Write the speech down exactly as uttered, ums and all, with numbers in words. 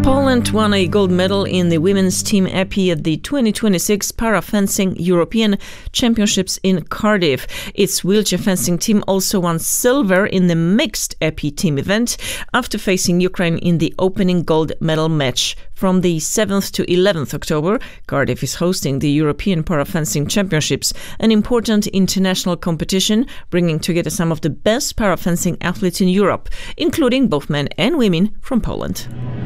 Poland won a gold medal in the women's team épée at the twenty twenty-six Para-Fencing European Championships in Cardiff. Its wheelchair fencing team also won silver in the mixed épée team event after facing Ukraine in the opening gold medal match. From the seventh to eleventh October, Cardiff is hosting the European Para-Fencing Championships, an important international competition bringing together some of the best para-fencing athletes in Europe, including both men and women from Poland.